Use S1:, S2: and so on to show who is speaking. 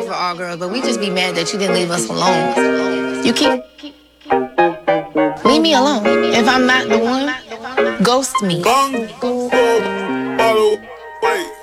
S1: for all girls, but we just be mad that you didn't leave us alone. You keep leave me alone. If I'm not the one, ghost me.
S2: Bongo, follow, wait.